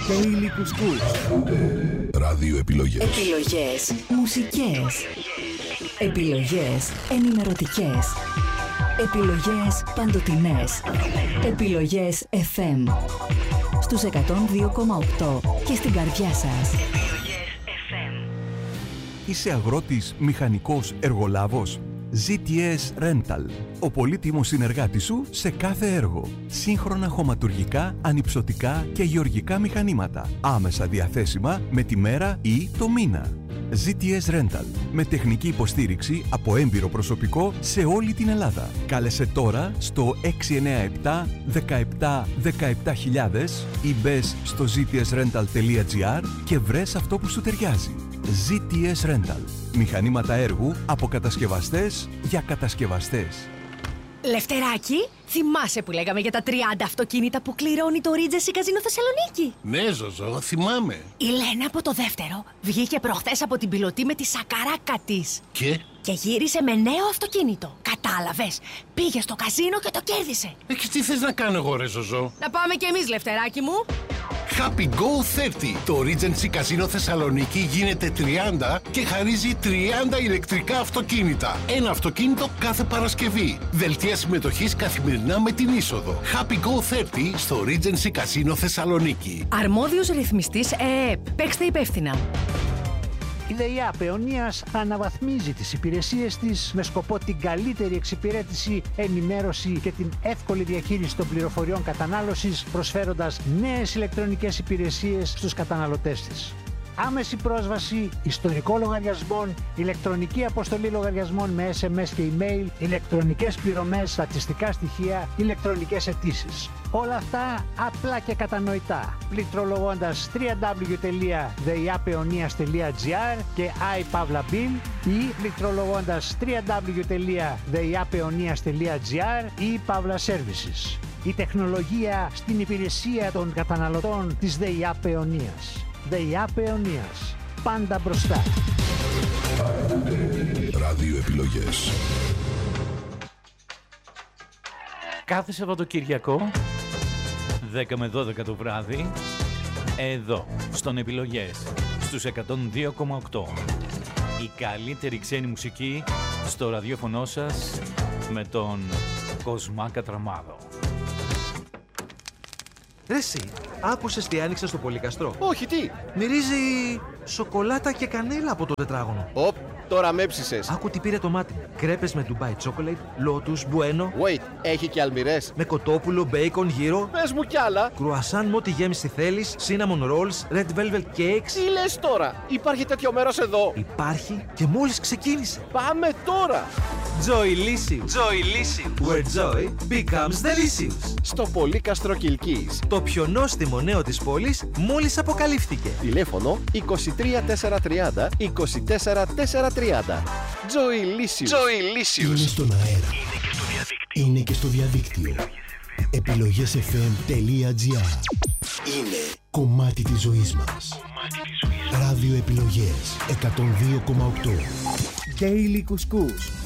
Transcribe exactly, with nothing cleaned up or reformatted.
Daily Couscous. Ράδιο επιλογές. Επιλογές μουσικές. Επιλογές ενημερωτικές. Επιλογές παντοτινές. Επιλογές εφ εμ. Στους εκατόν δύο κόμμα οκτώ και στην καρδιά σας. Επιλογές εφ εμ. Είσαι αγρότης, μηχανικός, εργολάβος? ζι τι ες Rental. Ο πολύτιμος συνεργάτης σου σε κάθε έργο. Σύγχρονα χωματουργικά, ανυψωτικά και γεωργικά μηχανήματα. Άμεσα διαθέσιμα με τη μέρα ή το μήνα. ζι τι ες Rental. Με τεχνική υποστήριξη από έμπειρο προσωπικό σε όλη την Ελλάδα. Κάλεσε τώρα στο έξι εννιά επτά δεκαεπτά δεκαεπτά χιλιάδες ή μπες στο ζι τι ες ρένταλ τελεία τζι άρ και βρες αυτό που σου ταιριάζει. ζι τι ες Rental. Μηχανήματα έργου από κατασκευαστές για κατασκευαστές. Λευτεράκη, θυμάσαι που λέγαμε για τα τριάντα αυτοκίνητα που κληρώνει το Regency Casino Θεσσαλονίκη? Ναι, Ζωζό, θυμάμαι. Η Λένα από το δεύτερο βγήκε προχθές από την πιλωτή με τη σακαράκα της. Και? Και γύρισε με νέο αυτοκίνητο. Κατάλαβες? Πήγε στο καζίνο και το κέρδισε. Ε, και τι θες να κάνω εγώ, ρε Ζωζό? Να πάμε κι εμείς, Λευτεράκη μου. Happy Go τριάντα. Το Regency Casino Θεσσαλονίκη γίνεται τριάντα και χαρίζει τριάντα ηλεκτρικά αυτοκίνητα. Ένα αυτοκίνητο κάθε Παρασκευή. Δελτία συμμετοχής καθημερινά με την είσοδο. Happy Go τριάντα στο Regency Casino Θεσσαλονίκη. Αρμόδιος ρυθμιστής ΕΕΠ. Παίξτε υπεύθυνα. Η ΔΕΙΑΠ Αιωνίας αναβαθμίζει τις υπηρεσίες της με σκοπό την καλύτερη εξυπηρέτηση, ενημέρωση και την εύκολη διαχείριση των πληροφοριών κατανάλωσης, προσφέροντας νέες ηλεκτρονικές υπηρεσίες στους καταναλωτές της. Άμεση πρόσβαση, ιστορικό λογαριασμών, ηλεκτρονική αποστολή λογαριασμών με ες εμ ες και email, ηλεκτρονικές πληρωμές, στατιστικά στοιχεία, ηλεκτρονικές αιτήσεις. Όλα αυτά απλά και κατανοητά. Πληκτρολογώντας double-u double-u double-u τελεία δεϊάπεωνίας τελεία τζι άρ και iPavlabil ή πληκτρολογώντας double-u double-u double-u τελεία δεϊάπεωνίας τελεία τζι άρ ή Pavla Services. Η τεχνολογία στην υπηρεσία των καταναλωτών της ΔΕΙΑΠ Αιωνίας. ΔΕΙΑΠ Αιωνίας. Πάντα μπροστά. Ράδιο επιλογές. Κάθε Σαββατοκύριακο, δέκα με δώδεκα το βράδυ, εδώ, στον Επιλογές, στους εκατόν δύο κόμμα οκτώ. Η καλύτερη ξένη μουσική στο ραδιόφωνο σας με τον Κοσμά Κατραμάδο. Ρε εσύ, άκουσες τι άνοιξε στο Πολυκαστρό? Όχι, τι? Μυρίζει σοκολάτα και κανέλα από το τετράγωνο. Οπ, τώρα με έψησες. Άκου τι πήρε το μάτι. Κρέπες με Dubai Chocolate, Lotus, Bueno. Wait, έχει και αλμυρές? Με κοτόπουλο, μπέικον, γύρο. Πες μου κι άλλα. Κρουασάν με ό,τι γέμιση θέλεις, cinnamon rolls, red velvet cakes. Τι λες τώρα? Υπάρχει τέτοιο μέρος εδώ? Υπάρχει και μόλις ξεκίνησε. Πάμε τώρα. Joylicious. Joylicious. Where joy becomes delicious. Στο Πολύκαστρο Κιλκής. Το πιο νόστιμο νέο της πόλης μόλις αποκαλύφθηκε. Τηλέφωνο είκοσι τρία τετρακόσια τριάντα είκοσι τέσσερα τετρακόσια τριάντα. Joylicious. Joylicious. Είναι στον αέρα. Είναι και στο διαδίκτυο. Επιλογές εφ εμ τελεία τζι άρ. Είναι κομμάτι της ζωής μας. Ράδιο επιλογές εκατόν δύο κόμμα οκτώ. Daily Couscous.